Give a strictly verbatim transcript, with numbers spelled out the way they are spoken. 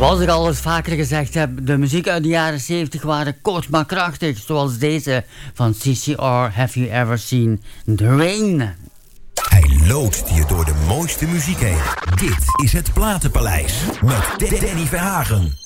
Zoals ik al eens vaker gezegd heb, de muziek uit de jaren zeventig waren kort maar krachtig. Zoals deze van C C R, Have You Ever Seen The Rain? Hij loodst je door de mooiste muziek heen. Dit is het Platenpaleis met Danny Verhagen.